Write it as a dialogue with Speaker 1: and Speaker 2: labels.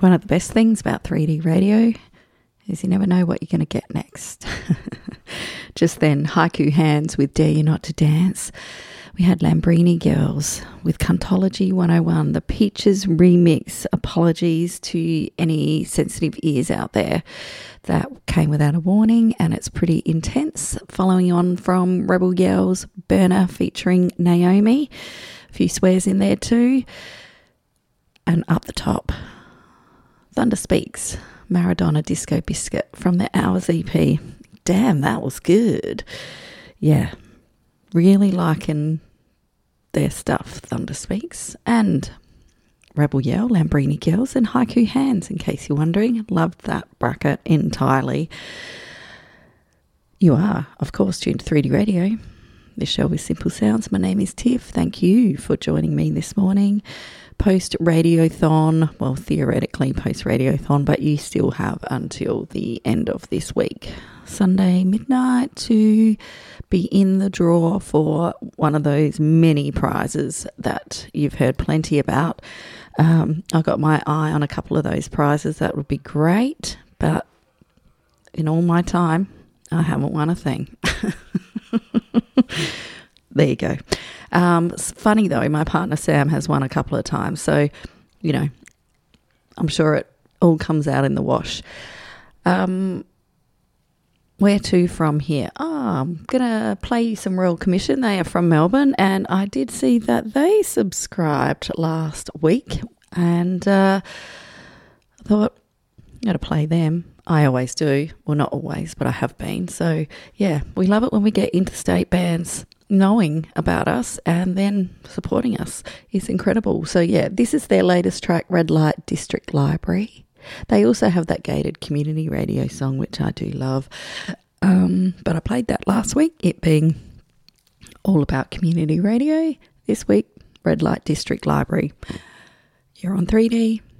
Speaker 1: One of the best things about 3D radio is you never know what you're going to get next. Just then, Haiku Hands with Dare You Not to Dance. We had Lambrini Girls with Cuntology 101, the Peaches remix. Apologies to any sensitive ears out there. That came without a warning, and it's pretty intense. Following on from Rebel Yell's Burner featuring Naomi. A few swears in there too. And up the top, Thunder Speaks, Maradona Disco Biscuit from the Hours EP. Damn, that was good. Yeah. Really liking their stuff, Thunder Speaks, and Rebel Yell, Lambrini Girls, and Haiku Hands, in case you're wondering. Loved that bracket entirely. You are, of course, tuned to 3D Radio. This show is Simple Sounds. My name is Tiff. Thank you for joining me this morning. Post-radiothon, well, theoretically post-radiothon, but you still have until the end of this week, Sunday midnight, to be in the draw for one of those many prizes that you've heard plenty about. I've got my eye on a couple of those prizes. That would be great, but in all my time, I haven't won a thing. There you go. It's funny though, my partner Sam has won a couple of times, so, you know, I'm sure it all comes out in the wash. Where to from here? I'm going to play you some Royal Commission. They are from Melbourne, and I did see that they subscribed last week, and I thought, I'm going to play them. I always do. Well, not always, but I have been. So, yeah, we love it when we get interstate bands knowing about us and then supporting us. Is incredible. So, yeah, this is their latest track, Red Light District Library. They also have that gated community radio song, which I do love. But I played that last week, it being all about community radio. This week, Red Light District Library. You're on 3D.